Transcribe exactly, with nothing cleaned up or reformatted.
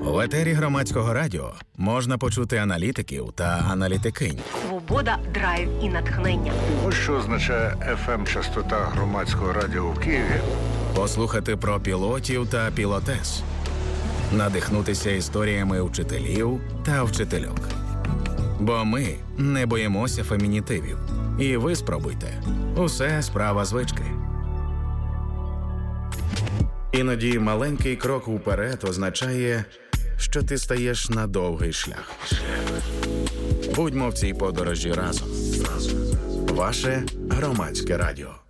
В етері Громадського радіо можна почути аналітиків та аналітикинь. Свобода, драйв і натхнення. Ось що означає еф ем-частота Громадського радіо в Києві. Послухати про пілотів та пілотес. Надихнутися історіями вчителів та вчительок. Бо ми не боїмося фемінітивів. І ви спробуйте. Усе справа звички. Іноді маленький крок уперед означає, що ти стаєш на довгий шлях. Будьмо в цій подорожі разом. Ваше Громадське радіо.